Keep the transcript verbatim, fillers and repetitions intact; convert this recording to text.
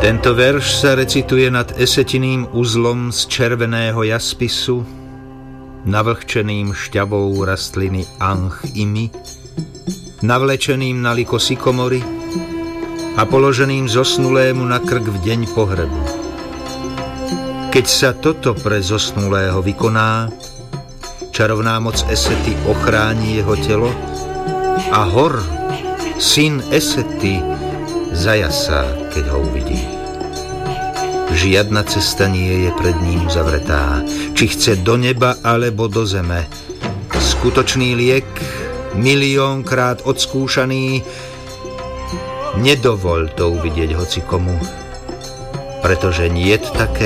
Tento verš sa recituje nad esetiným uzlom z červeného jaspisu, navlhčeným šťavou rastliny anch-imy, navlečeným na liko sykomory a položeným zosnulému na krk v deň pohrebu. Keď sa toto pre zosnulého vykoná, čarovná moc Esety ochráni jeho telo a Hor, syn Esety, zajasá, keď ho uvidí. Žiadna cesta nie je pred ním zavretá, či chce do neba alebo do zeme. Skutočný liek, miliónkrát odskúšaný, nedovoľ to uvidieť hocikomu, pretože niet také